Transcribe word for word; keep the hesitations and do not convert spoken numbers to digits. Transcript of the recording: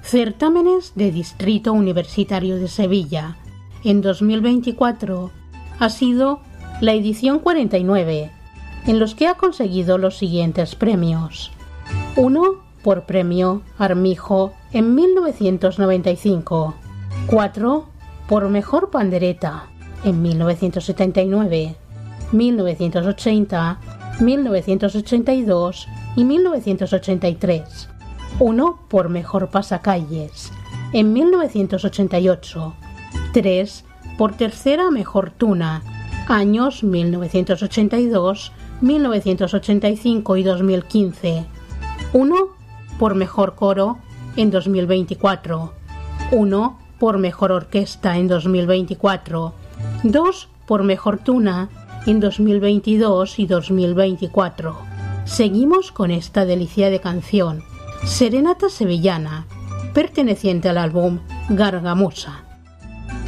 Certámenes de Distrito Universitario de Sevilla. En dos mil veinticuatro ha sido la edición cuarenta y nueve, en los que ha conseguido los siguientes premios. uno por premio Armijo en mil novecientos noventa y cinco. cuatro por mejor pandereta en mil novecientos setenta y nueve, mil novecientos ochenta, mil novecientos ochenta y dos y mil novecientos ochenta y tres. uno por mejor pasacalles en mil novecientos ochenta y ocho. tres por tercera mejor tuna, años mil novecientos ochenta y dos, mil novecientos ochenta y cinco y dos mil quince. uno por mejor coro en dos mil veinticuatro. uno por mejor orquesta en dos mil veinticuatro. dos por mejor tuna en dos mil veintidós y dos mil veinticuatro. Seguimos con esta delicia de canción, Serenata Sevillana, perteneciente al álbum Gargamusa.